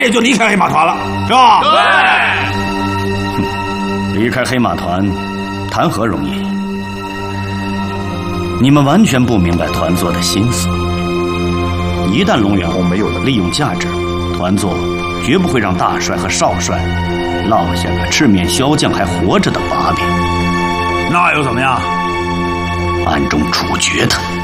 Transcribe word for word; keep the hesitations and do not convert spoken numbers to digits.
也就离开黑马团了，是吧？ 对。 哼，离开黑马团，谈何容易？你们完全不明白团座的心思。一旦龙远红没有了利用价值，团座绝不会让大帅和少帅落下个赤面骁将还活着的把柄。 那又怎么样？ 暗中处决他。